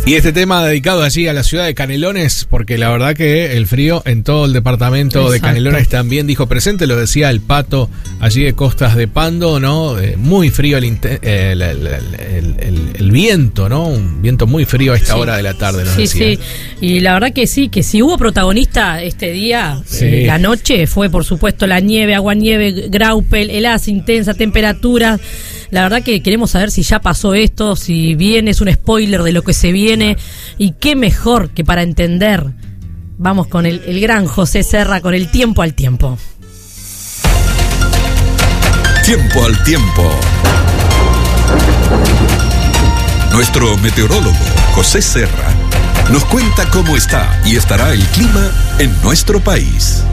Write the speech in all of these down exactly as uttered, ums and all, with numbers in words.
Y este tema dedicado allí a la ciudad de Canelones, porque la verdad que el frío en todo el departamento Exacto. de Canelones también dijo presente, lo decía el Pato allí de Costas de Pando, ¿no? Eh, muy frío el, eh, el, el, el, el, el viento, ¿no? Un viento muy frío a esta sí. hora de la tarde, nos Sí, decía. sí, y la verdad que sí, que si hubo protagonista este día, sí. eh, la noche, fue por supuesto la nieve, aguanieve, graupel, heladas intensa, temperatura. La verdad que queremos saber si ya pasó esto, si bien es un spoiler de lo que se viene, y qué mejor que para entender. Vamos con el, el gran José Serra, con el tiempo al tiempo. Tiempo al tiempo. Nuestro meteorólogo, José Serra, nos cuenta cómo está y estará el clima en nuestro país.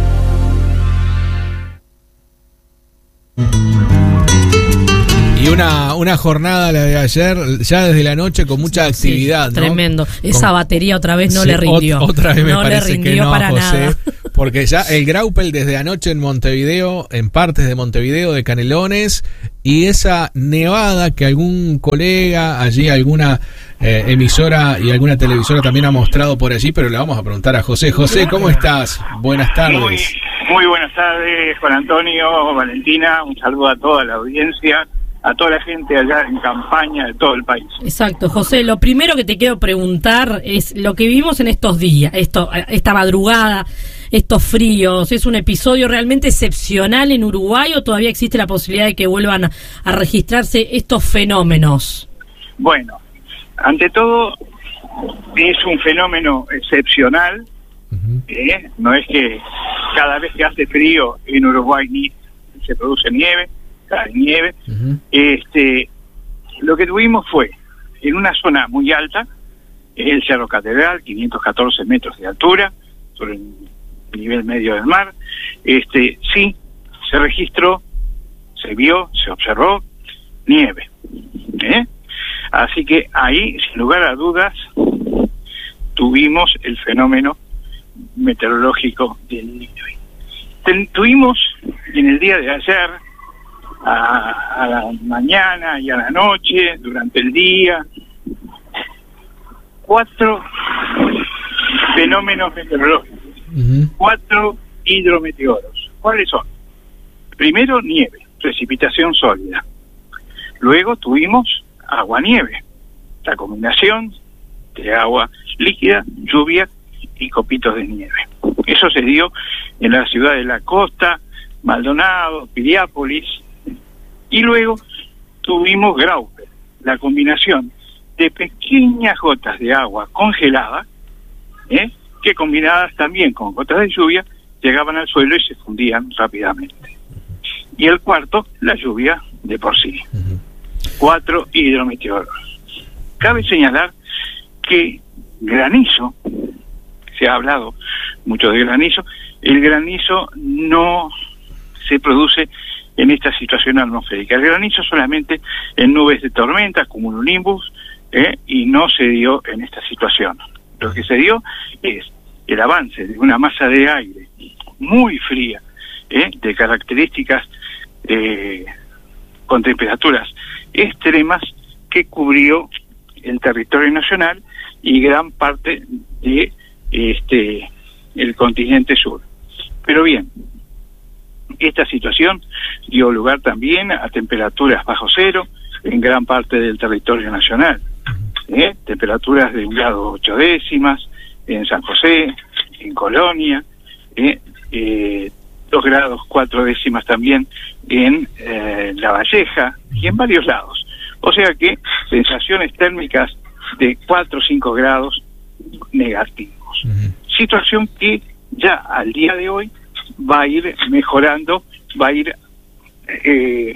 Y una, una jornada, la de ayer, ya desde la noche, con mucha actividad, sí, ¿no? Tremendo. Esa con... batería otra vez no sí, le rindió. Ot- otra vez me no parece le rindió que no, para José. Nada. Porque ya el graupel desde anoche en Montevideo, en partes de Montevideo, de Canelones, y esa nevada que algún colega allí, alguna eh, emisora y alguna televisora también ha mostrado por allí, pero le vamos a preguntar a José. José, ¿cómo estás? Buenas tardes. Muy, muy buenas tardes, Juan Antonio, Valentina, un saludo a toda la audiencia, a toda la gente allá en campaña de todo el país. Exacto, José, lo primero que te quiero preguntar es lo que vivimos en estos días, esto, esta madrugada, estos fríos. ¿Es un episodio realmente excepcional en Uruguay o todavía existe la posibilidad de que vuelvan a, a registrarse estos fenómenos? Bueno, ante todo es un fenómeno excepcional, uh-huh. ¿eh? No es que cada vez que hace frío en Uruguay ni se produce nieve, hay nieve. Uh-huh. Este, lo que tuvimos fue en una zona muy alta, el Cerro Catedral, quinientos catorce metros de altura sobre el nivel medio del mar. Este, sí, se registró, se vio, se observó nieve, ¿eh? Así que ahí, sin lugar a dudas, tuvimos el fenómeno meteorológico del nieve. Ten, tuvimos en el día de ayer, A, a la mañana y a la noche, durante el día, cuatro fenómenos meteorológicos, uh-huh. cuatro hidrometeoros. ¿Cuáles son? Primero, nieve, precipitación sólida. Luego tuvimos agua-nieve, la combinación de agua líquida, lluvia y copitos de nieve. Eso se dio en la ciudad de la costa, Maldonado, Piriápolis. Y luego tuvimos graupel, la combinación de pequeñas gotas de agua congelada, ¿eh? que combinadas también con gotas de lluvia, llegaban al suelo y se fundían rápidamente. Y el cuarto, la lluvia de por sí. Uh-huh. Cuatro hidrometeoros. Cabe señalar que granizo, se ha hablado mucho de granizo, el granizo no se produce en esta situación atmosférica. El granizo solamente en nubes de tormenta, cumulonimbus, eh, y no se dio en esta situación. Lo que se dio es el avance de una masa de aire muy fría, eh, de características eh, con temperaturas extremas, que cubrió el territorio nacional y gran parte de este el continente sur. Pero bien, esta situación dio lugar también a temperaturas bajo cero en gran parte del territorio nacional. ¿Eh? Temperaturas de un grado ocho décimas en San José, en Colonia, ¿eh? Eh, dos grados cuatro décimas también en eh, La Valleja y en varios lados. O sea que sensaciones térmicas de cuatro o cinco grados negativos. Uh-huh. Situación que ya al día de hoy va a ir mejorando, va a ir eh,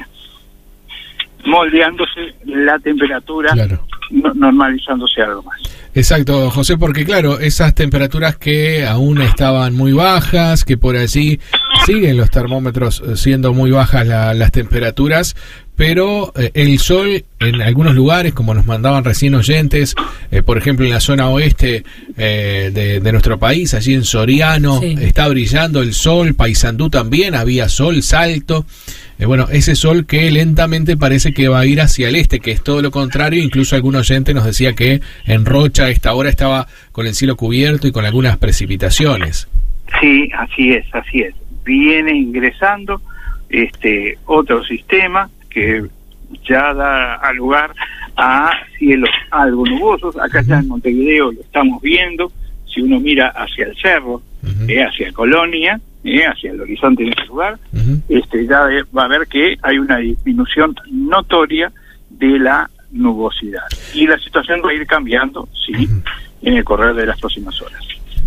moldeándose la temperatura, claro. no, normalizándose algo más. Exacto, José, porque claro, esas temperaturas que aún estaban muy bajas, que por allí siguen los termómetros siendo muy bajas la, las temperaturas, pero eh, el sol en algunos lugares, como nos mandaban recién oyentes, eh, por ejemplo en la zona oeste eh, de, de nuestro país, allí en Soriano, sí. está brillando el sol, Paysandú también, había sol, Salto, eh, bueno, ese sol que lentamente parece que va a ir hacia el este, que es todo lo contrario, incluso algún oyente nos decía que en Rocha a esta hora estaba con el cielo cubierto y con algunas precipitaciones. Sí, así es, así es, viene ingresando este otro sistema que ya da lugar a cielos algo nubosos. Acá ya en Montevideo lo estamos viendo, si uno mira hacia el cerro, uh-huh. eh, hacia Colonia, eh, hacia el horizonte en ese lugar, uh-huh. este ya va a ver que hay una disminución notoria de la nubosidad. Y la situación va a ir cambiando, sí, uh-huh. en el correr de las próximas horas.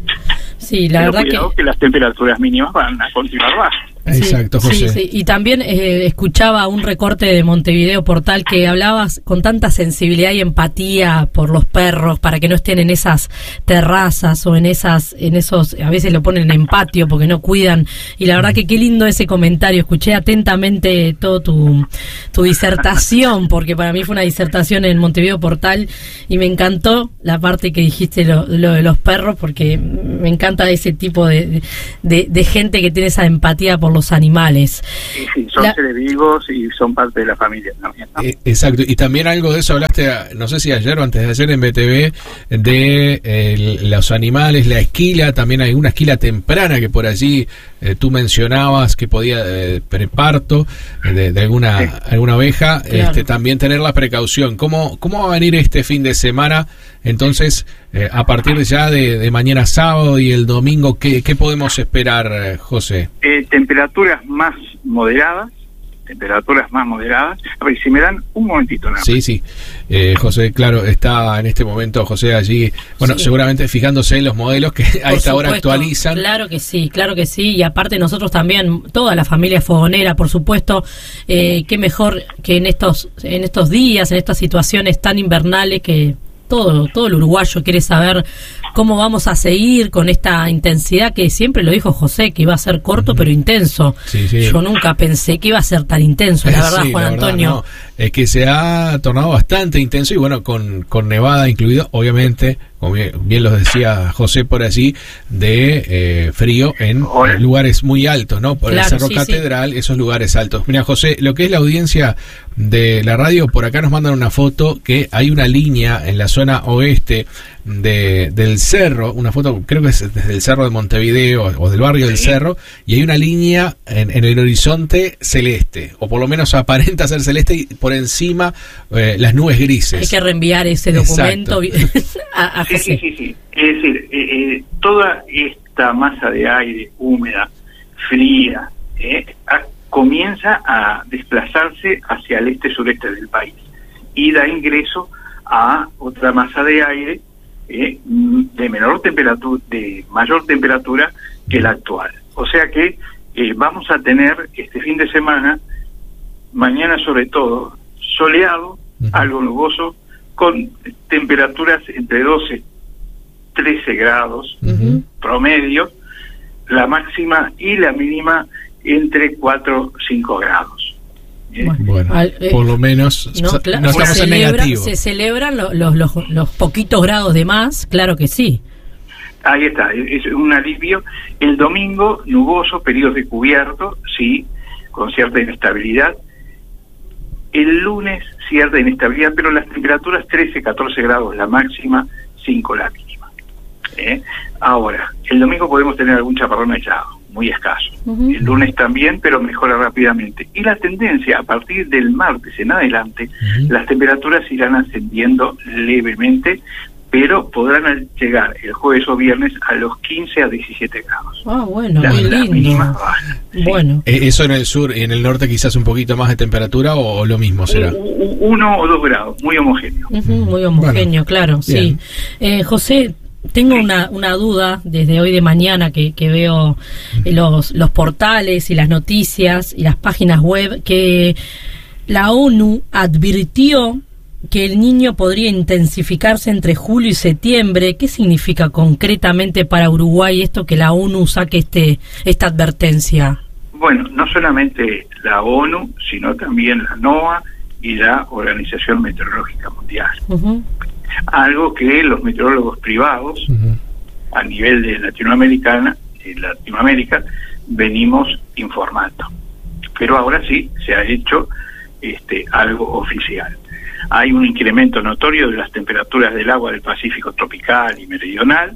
Sí, la Pero verdad cuidado que... que las temperaturas mínimas van a continuar bajas. Sí, exacto, José. Sí, sí. Y también eh, escuchaba un recorte de Montevideo Portal que hablabas con tanta sensibilidad y empatía por los perros para que no estén en esas terrazas o en esas, en esos, a veces lo ponen en patio porque no cuidan. Y la verdad que qué lindo ese comentario. Escuché atentamente todo tu, tu disertación, porque para mí fue una disertación en Montevideo Portal y me encantó la parte que dijiste lo, lo de los perros, porque me encanta ese tipo de, de, de gente que tiene esa empatía por los los animales. Sí, sí, son la... seres vivos y son parte de la familia también, ¿no? Eh, exacto, y también algo de eso hablaste, no sé si ayer o antes de ayer en B T V, de eh, los animales, la esquila, también hay una esquila temprana que por allí eh, tú mencionabas que podía, eh, preparto de, de alguna sí. alguna oveja, claro. este, también tener la precaución. ¿Cómo, cómo va a venir este fin de semana? Entonces, eh, a partir de ya de, de mañana sábado y el domingo, ¿qué, qué podemos esperar, eh, José? Eh, temperaturas más moderadas, temperaturas más moderadas. A ver, si me dan un momentito nada. Sí, sí. Eh, José, claro, está en este momento José allí, bueno, sí. seguramente fijándose en los modelos que a esta hora actualizan. Claro que sí, claro que sí. Y aparte nosotros también, toda la familia fogonera, por supuesto, eh, qué mejor que en estos, en estos días, en estas situaciones tan invernales que... Todo, todo el uruguayo quiere saber cómo vamos a seguir con esta intensidad que siempre lo dijo José, que iba a ser corto pero intenso. Sí, sí. Yo nunca pensé que iba a ser tan intenso, la verdad, sí, Juan la verdad, Antonio. No. Es que se ha tornado bastante intenso y bueno, con, con nevada incluido, obviamente, como bien, bien lo decía José por allí, de eh, frío en Hola. lugares muy altos, ¿no? Por claro, el Cerro sí, Catedral, sí. esos lugares altos. Mira, José, lo que es la audiencia de la radio, por acá nos mandan una foto que hay una línea en la zona oeste de del cerro, una foto creo que es desde el cerro de Montevideo o del barrio sí. del cerro, y hay una línea en, en el horizonte celeste, o por lo menos aparenta ser celeste, y por encima eh, las nubes grises. Hay que reenviar ese documento a, a sí, sí, sí, sí. Es decir, eh, eh, toda esta masa de aire húmeda, fría, eh, a, comienza a desplazarse hacia el este-sureste del país y da ingreso a otra masa de aire eh, de menor temperatura, de mayor temperatura que la actual. O sea que eh, vamos a tener este fin de semana, mañana sobre todo, soleado, uh-huh. algo nuboso, con temperaturas entre doce, trece grados uh-huh. promedio, la máxima y la mínima entre cuatro, cinco grados. Bueno, bueno al, eh, por lo menos no, cl- no estamos en negativo. Se celebran lo, los, los, los poquitos grados de más, claro que sí. Ahí está, es un alivio. El domingo, nuboso, periodos de cubierto, sí, con cierta inestabilidad. El lunes, cierta inestabilidad, pero las temperaturas trece, catorce grados la máxima, cinco la mínima. ¿Eh? Ahora, el domingo podemos tener algún chaparrón aislado, muy escaso. Uh-huh. El lunes también, pero mejora rápidamente. Y la tendencia, a partir del martes en adelante, uh-huh. las temperaturas irán ascendiendo levemente, pero podrán llegar el jueves o viernes a los quince a diecisiete grados. Ah, bueno, la, muy la lindo. Sí. Bueno. ¿Eso en el sur y en el norte quizás un poquito más de temperatura o, o lo mismo será? Uno o dos grados, muy homogéneo. Uh-huh, muy homogéneo, bueno, claro, bien. Sí. Eh, José, tengo una, una duda desde hoy de mañana que, que veo los, los portales y las noticias y las páginas web que la ONU advirtió que el Niño podría intensificarse entre julio y septiembre. ¿Qué significa concretamente para Uruguay esto que la ONU saque este esta advertencia? Bueno, no solamente la ONU, sino también la NOAA y la Organización Meteorológica Mundial. Uh-huh. Algo que los meteorólogos privados, uh-huh, a nivel de Latinoamérica, en Latinoamérica, venimos informando. Pero ahora sí se ha hecho este, algo oficial. Hay un incremento notorio de las temperaturas del agua del Pacífico tropical y meridional,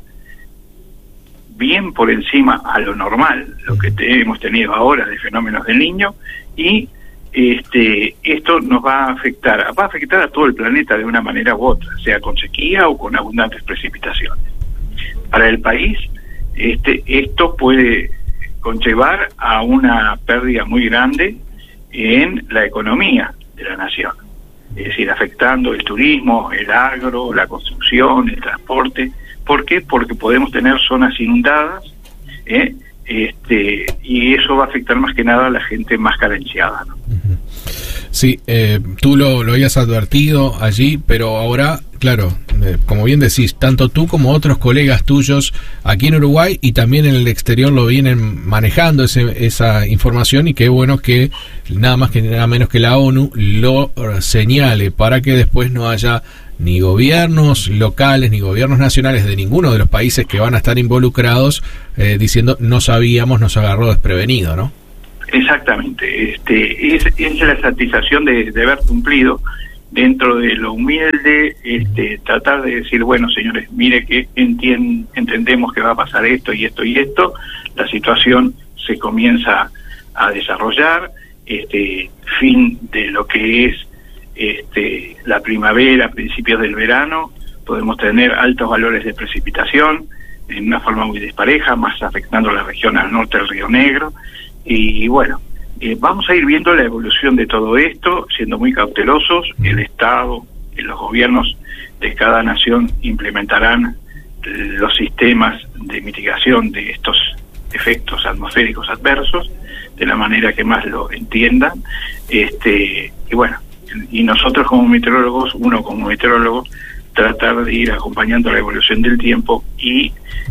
bien por encima a lo normal, lo que te, hemos tenido ahora de fenómenos del Niño, y este esto nos va a afectar, va a afectar a todo el planeta de una manera u otra, sea con sequía o con abundantes precipitaciones. Para el país, este esto puede conllevar a una pérdida muy grande en la economía de la nación, es decir, afectando el turismo, el agro, la construcción, el transporte. ¿Por qué? Porque podemos tener zonas inundadas, ¿eh? este y eso va a afectar más que nada a la gente más carenciada, ¿no? Sí, eh, tú lo, lo habías advertido allí, pero ahora, claro, eh, como bien decís, tanto tú como otros colegas tuyos aquí en Uruguay y también en el exterior lo vienen manejando ese, esa información, y qué bueno que nada más que nada menos que la ONU lo señale para que después no haya ni gobiernos locales ni gobiernos nacionales de ninguno de los países que van a estar involucrados eh, diciendo no sabíamos, nos agarró desprevenido, ¿no? Exactamente, este es, es la satisfacción de, de haber cumplido dentro de lo humilde, este tratar de decir, bueno, señores, mire que entien, entendemos que va a pasar esto y esto y esto, la situación se comienza a desarrollar, este fin de lo que es este la primavera, principios del verano, podemos tener altos valores de precipitación en una forma muy despareja, más afectando la región al norte del Río Negro. Y bueno, eh, vamos a ir viendo la evolución de todo esto, siendo muy cautelosos. El Estado, y los gobiernos de cada nación implementarán los sistemas de mitigación de estos efectos atmosféricos adversos de la manera que más lo entiendan. Este, y bueno, y nosotros como meteorólogos, uno como meteorólogo, tratar de ir acompañando la evolución del tiempo y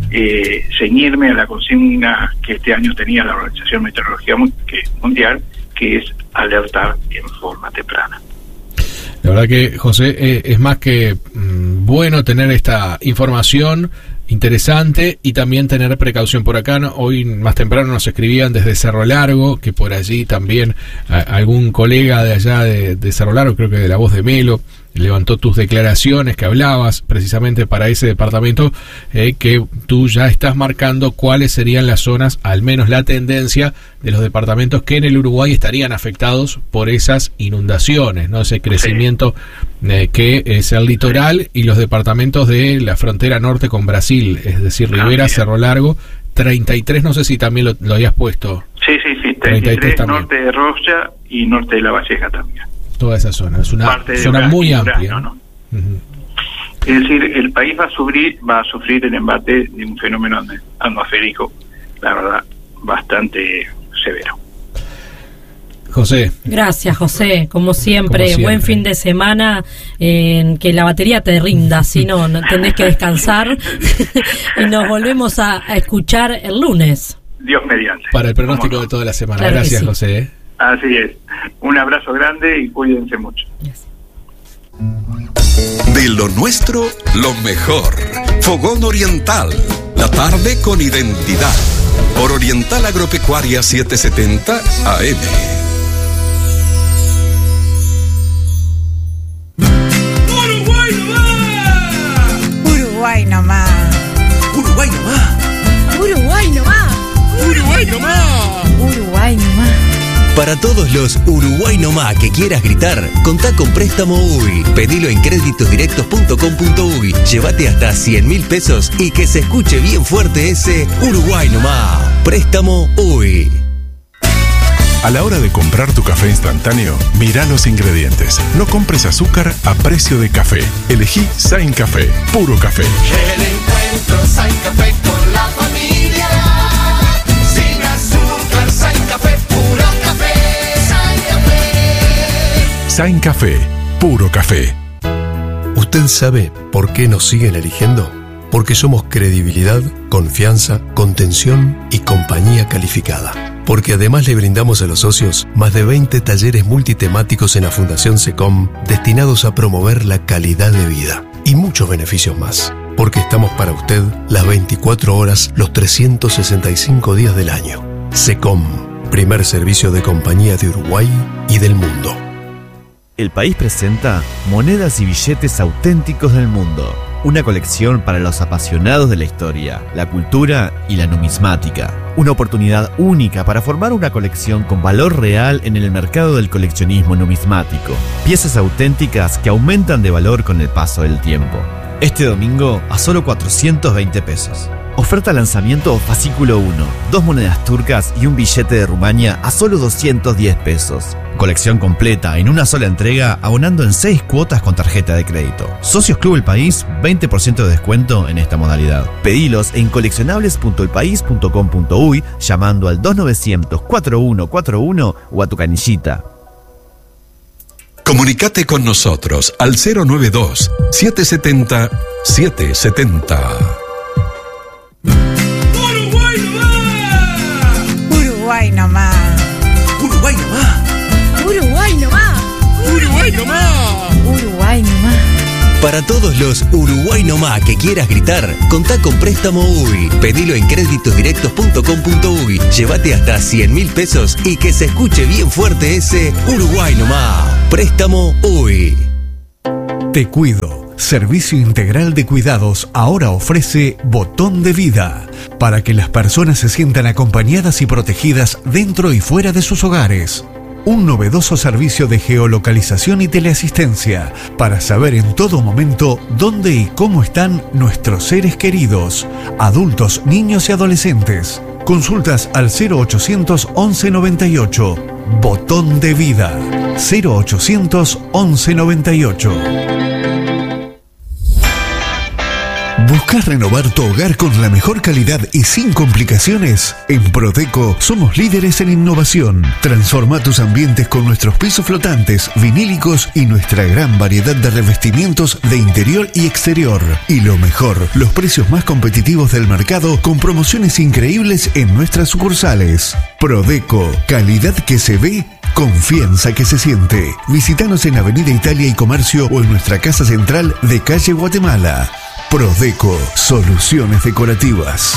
eh, ceñirme a la consigna que este año tenía la Organización Meteorológica Mundial, que es alertar en forma temprana. La verdad que, José, eh, es más que mmm, bueno tener esta información interesante y también tener precaución por acá, ¿no? Hoy más temprano nos escribían desde Cerro Largo, que por allí también a, algún colega de allá de, de Cerro Largo, creo que de La Voz de Melo, levantó tus declaraciones que hablabas precisamente para ese departamento, eh, que tú ya estás marcando cuáles serían las zonas, al menos la tendencia de los departamentos que en el Uruguay estarían afectados por esas inundaciones, ¿no? Ese crecimiento eh, que es el litoral y los departamentos de la frontera norte con Brasil, es decir, Rivera, Cerro Largo, treinta y tres, no sé si también lo, lo habías puesto. Sí, sí, sí, treinta y tres, norte de Rocha y norte de La Valleja también. Toda esa zona, es una zona muy amplia, ¿no? Uh-huh. Es decir, el país va a sufrir, va a sufrir el embate de un fenómeno atmosférico, la verdad, bastante severo. José. Gracias, José, como siempre, como siempre. Buen fin de semana, en que la batería te rinda, si no, no tenés que descansar y nos volvemos a, a escuchar el lunes. Dios mediante. Para el pronóstico de toda la semana. Claro. Gracias, sí. José. ¿eh? Así es. Un abrazo grande y cuídense mucho. Yes. De lo nuestro, lo mejor. Fogón Oriental. La tarde con identidad. Por Oriental Agropecuaria setecientos setenta A M. Uruguay nomás. Uruguay nomás. Uruguay nomás. Uruguay nomás. Uruguay nomás. Uruguay nomás. Para todos los Uruguay nomás que quieras gritar, contá con Préstamo U Y. Pedilo en créditos directos punto com punto uy. Llévate hasta cien mil pesos y que se escuche bien fuerte ese Uruguay nomás. Préstamo U Y. A la hora de comprar tu café instantáneo, mirá los ingredientes. No compres azúcar a precio de café. Elegí Sain Café, puro café. El encuentro Sain Café con la familia. Sin azúcar, Sain Café, puro café. Sain Café. Sain Café, puro café. ¿Usted sabe por qué nos siguen eligiendo? Porque somos credibilidad, confianza, contención y compañía calificada. Porque además le brindamos a los socios más de veinte talleres multitemáticos en la Fundación SECOM destinados a promover la calidad de vida y muchos beneficios más. Porque estamos para usted las veinticuatro horas, los trescientos sesenta y cinco días del año. SECOM, primer servicio de compañía de Uruguay y del mundo. El País presenta Monedas y billetes auténticos del mundo. Una colección para los apasionados de la historia, la cultura y la numismática. Una oportunidad única para formar una colección con valor real en el mercado del coleccionismo numismático. Piezas auténticas que aumentan de valor con el paso del tiempo. Este domingo a solo cuatrocientos veinte pesos. Oferta lanzamiento fascículo uno. Dos monedas turcas y un billete de Rumania a solo doscientos diez pesos. Colección completa en una sola entrega, abonando en seis cuotas con tarjeta de crédito. Socios Club El País, veinte por ciento de descuento en esta modalidad. Pedilos en coleccionables punto el país punto com punto uy llamando al dos novecientos cuarenta y uno cuarenta y uno o a tu canillita. Comunicate con nosotros al cero noventa y dos, setecientos setenta, setecientos setenta. ¡Uruguay nomás! Uruguay nomás. ¡Uruguay nomás! Uruguay nomás. ¡Uruguay nomás! Uruguay nomás. Para todos los Uruguay nomás que quieras gritar, contá con Préstamo U Y. Pedilo en créditos directos punto com punto uy. Llévate hasta cien mil pesos y que se escuche bien fuerte ese Uruguay nomás. Préstamo U Y. Te Cuido. Servicio Integral de Cuidados ahora ofrece Botón de Vida, para que las personas se sientan acompañadas y protegidas dentro y fuera de sus hogares. Un novedoso servicio de geolocalización y teleasistencia para saber en todo momento dónde y cómo están nuestros seres queridos, adultos, niños y adolescentes. Consultas al cero ochocientos once noventa y ocho. Botón de Vida. cero ochocientos once noventa y ocho. ¿Buscas renovar tu hogar con la mejor calidad y sin complicaciones? En Prodeco somos líderes en innovación. Transforma tus ambientes con nuestros pisos flotantes, vinílicos y nuestra gran variedad de revestimientos de interior y exterior. Y lo mejor, los precios más competitivos del mercado con promociones increíbles en nuestras sucursales. Prodeco, calidad que se ve, confianza que se siente. Visítanos en Avenida Italia y Comercio o en nuestra casa central de calle Guatemala. Prodeco, soluciones decorativas.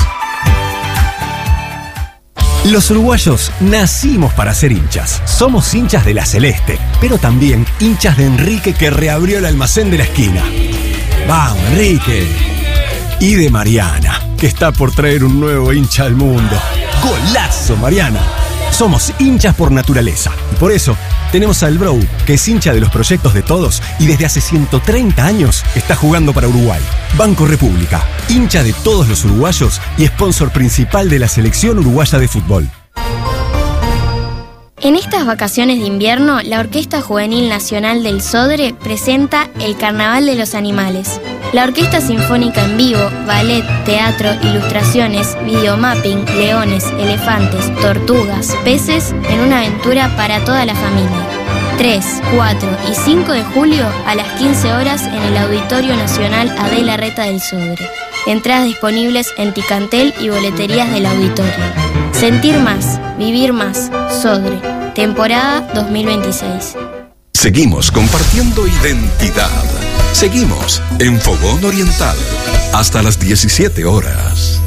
Los uruguayos nacimos para ser hinchas. Somos hinchas de la Celeste, pero también hinchas de Enrique, que reabrió el almacén de la esquina. ¡Vamos, Enrique! Y de Mariana, que está por traer un nuevo hincha al mundo. ¡Golazo, Mariana! Somos hinchas por naturaleza y por eso tenemos al Bro, que es hincha de los proyectos de todos y desde hace ciento treinta años está jugando para Uruguay. Banco República, hincha de todos los uruguayos y sponsor principal de la selección uruguaya de fútbol. En estas vacaciones de invierno, la Orquesta Juvenil Nacional del Sodre presenta el Carnaval de los Animales. La Orquesta Sinfónica en vivo, ballet, teatro, ilustraciones, videomapping, leones, elefantes, tortugas, peces, en una aventura para toda la familia. tres, cuatro y cinco de julio a las quince horas en el Auditorio Nacional Adela Reta del Sodre. Entradas disponibles en Ticantel y boleterías del auditorio. Sentir más, vivir más, Sodre. Temporada dos mil veintiséis. Seguimos compartiendo identidad. Seguimos en Fogón Oriental hasta las diecisiete horas.